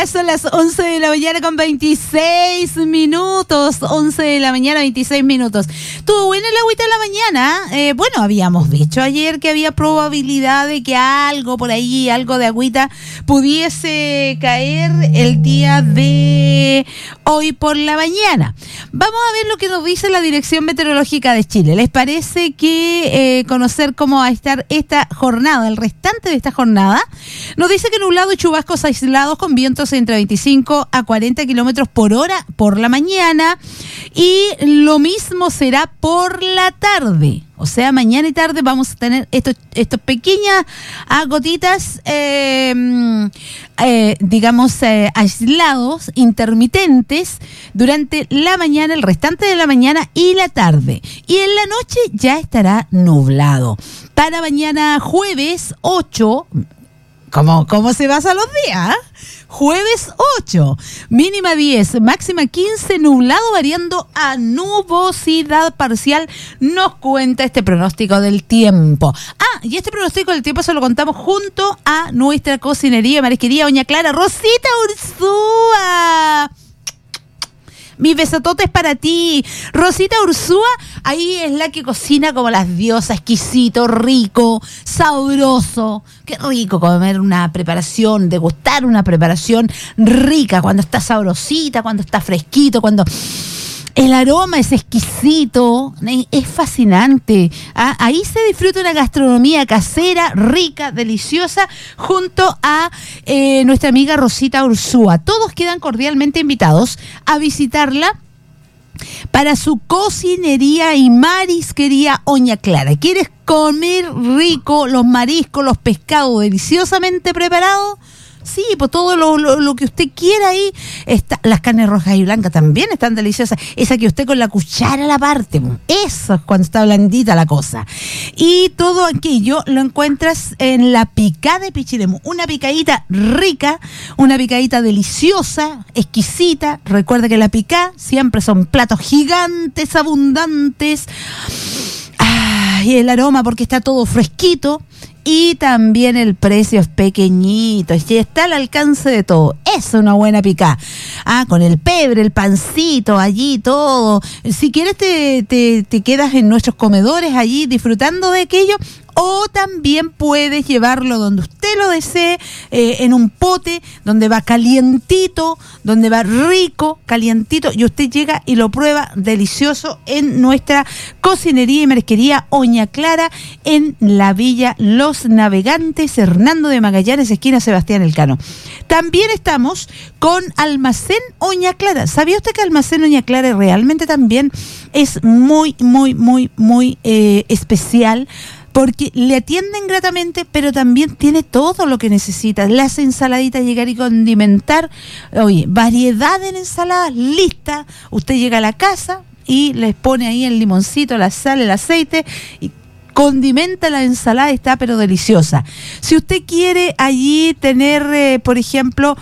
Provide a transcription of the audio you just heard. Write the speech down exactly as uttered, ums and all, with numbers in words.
Ya son las once de la mañana con veintiséis minutos. once de la mañana, veintiséis minutos. ¿Tuvo buena el agüita en la mañana? Eh, bueno, habíamos dicho ayer que había probabilidad de que algo por ahí, algo de agüita, pudiese caer el día de hoy por la mañana. Vamos a ver lo que nos dice la Dirección Meteorológica de Chile. ¿Les parece que eh, conocer cómo va a estar esta jornada, el restante de esta jornada? Nos dice que nublado y chubascos aislados con vientos entre veinticinco a cuarenta kilómetros por hora por la mañana, y lo mismo será por la tarde. O sea, mañana y tarde vamos a tener estos, estos pequeñas ah, gotitas, eh, eh, digamos, eh, aislados, intermitentes, durante la mañana, el restante de la mañana y la tarde. Y en la noche ya estará nublado. Para mañana jueves ocho... ¿Cómo, cómo se basan los días? ¿Eh? Jueves ocho, mínima diez, máxima quince, nublado variando a nubosidad parcial, nos cuenta este pronóstico del tiempo. Ah, y este pronóstico del tiempo se lo contamos junto a nuestra cocinería, marisquería Doña Clara, Rosita Ursúa. Mis besototes para ti. Rosita Ursúa, ahí es la que cocina como las diosas, exquisito, rico, sabroso. Qué rico comer una preparación, degustar una preparación rica, cuando está sabrosita, cuando está fresquito, cuando el aroma es exquisito, es fascinante. ¿Ah? Ahí se disfruta una gastronomía casera, rica, deliciosa, junto a eh, nuestra amiga Rosita Ursúa. Todos quedan cordialmente invitados a visitarla para su cocinería y marisquería Doña Clara. ¿Quieres comer rico los mariscos, los pescados deliciosamente preparados? Sí, pues todo lo, lo, lo que usted quiera ahí está. Las carnes rojas y blancas también están deliciosas. Esa que usted con la cuchara la parte, eso es cuando está blandita la cosa. Y todo aquello lo encuentras en la picada de Pichilemu. Una picadita rica, una picadita deliciosa, exquisita. Recuerda que la picada siempre son platos gigantes, abundantes. Ah, y el aroma porque está todo fresquito. Y también el precio es pequeñito, y está al alcance de todo. Es una buena picada. Ah, con el pebre, el pancito, allí todo. Si quieres te, te, te quedas en nuestros comedores allí disfrutando de aquello. O también puedes llevarlo donde usted lo desee, eh, en un pote, donde va calientito, donde va rico, calientito, y usted llega y lo prueba delicioso en nuestra cocinería y marisquería Doña Clara, en la Villa Los Navegantes, Hernando de Magallanes, esquina Sebastián Elcano. También estamos con Almacén Doña Clara. ¿Sabía usted que Almacén Doña Clara realmente también es muy, muy, muy, muy eh, especial? Porque le atienden gratamente, pero también tiene todo lo que necesita. Las ensaladitas, llegar y condimentar. Oye, variedad de ensaladas lista. Usted llega a la casa y les pone ahí el limoncito, la sal, el aceite y condimenta la ensalada, está pero deliciosa. Si usted quiere allí tener, eh, por ejemplo,